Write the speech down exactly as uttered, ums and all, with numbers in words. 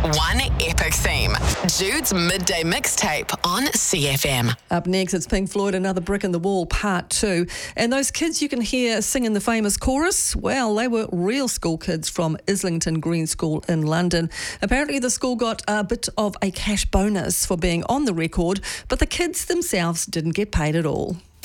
One epic theme. Jude's Midday Mixtape on C F M. Up next, it's Pink Floyd, Another Brick in the Wall, Part two. And those kids you can hear singing the famous chorus, well, they were real school kids from Islington Green School in London. Apparently, the school got a bit of a cash bonus for being on the record, but the kids themselves didn't get paid at all.